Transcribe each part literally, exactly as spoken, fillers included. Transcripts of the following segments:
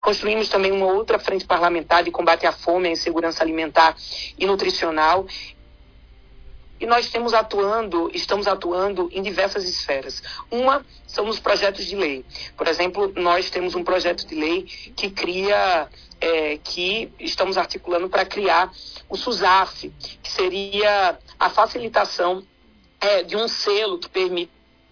Construímos também uma outra frente parlamentar de combate à fome, à insegurança alimentar e nutricional. E nós temos atuando, estamos atuando em diversas esferas. Uma são os projetos de lei. Por exemplo, nós temos um projeto de lei que cria, é, que estamos articulando para criar o SUSAF, que seria a facilitação é, de um selo que permite...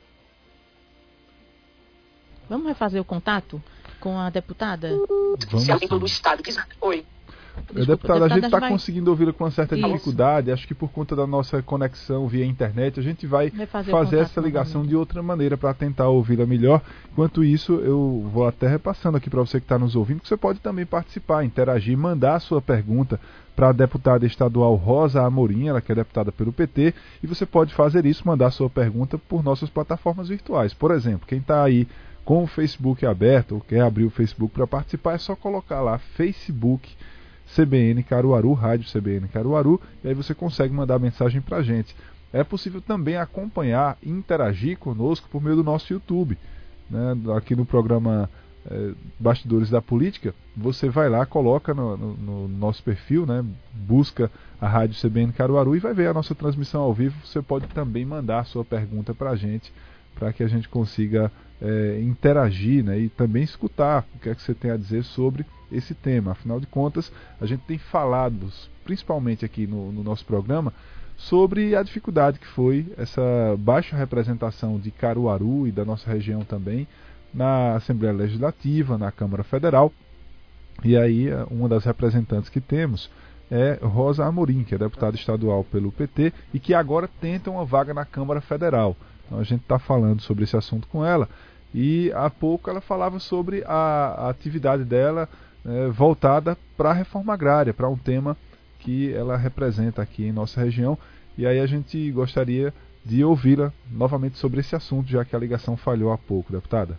Vamos refazer o contato com a deputada? Vamos sim. Do Estado. Oi. Desculpa, deputada, a gente está vai... conseguindo ouvi-la com uma certa Isso. dificuldade, acho que por conta da nossa conexão via internet, a gente vai, vai fazer, fazer essa ligação novamente de outra maneira para tentar ouvi-la melhor. Enquanto isso, eu vou até repassando aqui para você que está nos ouvindo, que você pode também participar, interagir, mandar a sua pergunta para a deputada estadual Rosa Amorim, ela que é deputada pelo P T, e você pode fazer isso, mandar a sua pergunta por nossas plataformas virtuais. Por exemplo, quem está aí com o Facebook aberto, ou quer abrir o Facebook para participar, é só colocar lá Facebook C B N Caruaru, Rádio C B N Caruaru, e aí você consegue mandar mensagem para a gente. É possível também acompanhar e interagir conosco por meio do nosso YouTube, né? Aqui no programa é, Bastidores da Política, você vai lá, coloca no, no, no nosso perfil, né? Busca a Rádio C B N Caruaru e vai ver a nossa transmissão ao vivo. Você pode também mandar a sua pergunta para a gente, para que a gente consiga é, interagir, né? E também escutar o que é que você tem a dizer sobre esse tema. Afinal de contas, a gente tem falado, principalmente aqui no, no nosso programa, sobre a dificuldade que foi essa baixa representação de Caruaru e da nossa região também na Assembleia Legislativa, na Câmara Federal. E aí, uma das representantes que temos é Rosa Amorim, que é deputada estadual pelo P T e que agora tenta uma vaga na Câmara Federal. Então a gente está falando sobre esse assunto com ela e há pouco ela falava sobre a, a atividade dela É, voltada para a reforma agrária, para um tema que ela representa aqui em nossa região, e aí a gente gostaria de ouvi-la novamente sobre esse assunto, já que a ligação falhou há pouco, deputada.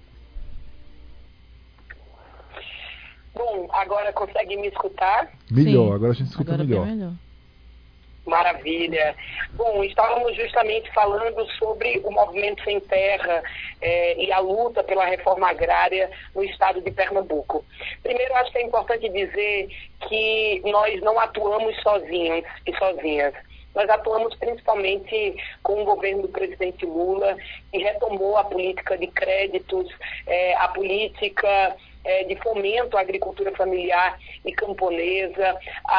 Bom, agora consegue me escutar? Melhor, Sim. agora a gente escuta agora melhor. melhor. Maravilha. Bom, estávamos justamente falando sobre o Movimento Sem Terra eh, e a luta pela reforma agrária no estado de Pernambuco. Primeiro, acho que é importante dizer que nós não atuamos sozinhos e sozinhas. Nós atuamos principalmente com o governo do presidente Lula, que retomou a política de créditos, eh, a política eh, de fomento à agricultura familiar e camponesa,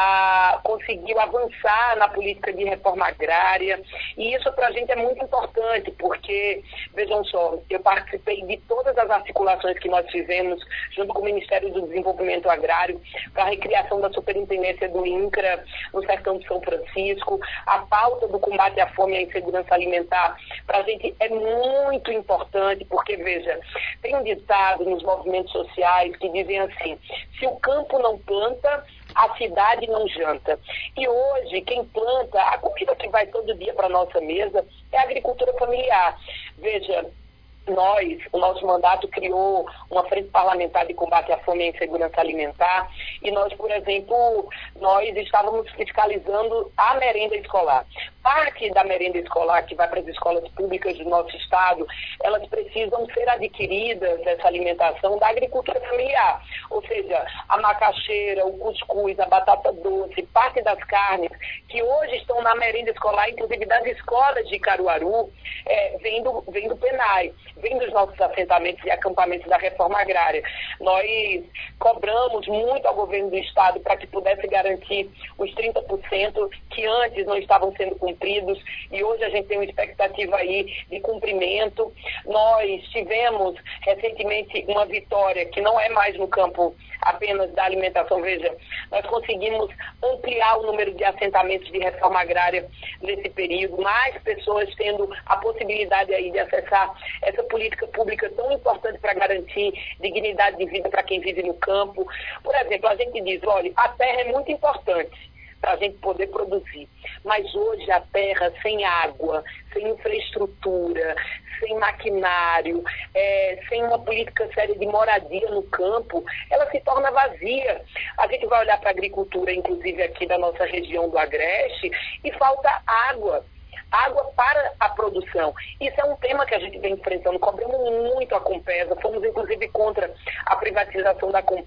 a, conseguiu avançar na política de reforma agrária, e isso para a gente é muito importante, porque, vejam só, eu participei de todas as articulações que nós fizemos junto com o Ministério do Desenvolvimento Agrário para a recriação da superintendência do INCRA no sertão de São Francisco. A pauta do combate à fome e à insegurança alimentar para a gente é muito importante, porque, veja, tem um ditado nos movimentos sociais que dizem assim: se o campo não planta, a cidade não janta. E hoje, quem planta, a comida que vai todo dia para a nossa mesa é a agricultura familiar. Veja, nós, o nosso mandato criou uma frente parlamentar de combate à fome e à insegurança alimentar, e nós, por exemplo, nós estávamos fiscalizando a merenda escolar. Parte da merenda escolar que vai para as escolas públicas do nosso estado, elas precisam ser adquiridas, essa alimentação, da agricultura familiar. Ou seja, a macaxeira, o cuscuz, a batata doce, parte das carnes que hoje estão na merenda escolar, inclusive das escolas de Caruaru, é, vem do, vem do PENAI, vem dos nossos assentamentos e acampamentos da reforma agrária. Nós cobramos muito ao governo do estado para que pudesse garantir os trinta por cento que antes não estavam sendo cumpridos, e hoje a gente tem uma expectativa aí de cumprimento. Nós tivemos recentemente uma vitória que não é mais no campo apenas da alimentação. Veja, nós conseguimos ampliar o número de assentamentos de reforma agrária nesse período, mais pessoas tendo a possibilidade aí de acessar essa política pública tão importante para garantir dignidade de vida para quem vive no campo. Por exemplo, a gente diz, olha, a terra é muito importante para a gente poder produzir, mas hoje a terra sem água, sem infraestrutura, sem maquinário, é, sem uma política séria de moradia no campo, ela se torna vazia. A gente vai olhar para a agricultura, inclusive aqui da nossa região do Agreste, e falta água. Água para a produção. Isso é um tema que a gente vem enfrentando. Cobramos muito a Compesa, fomos inclusive contra a privatização da Compesa.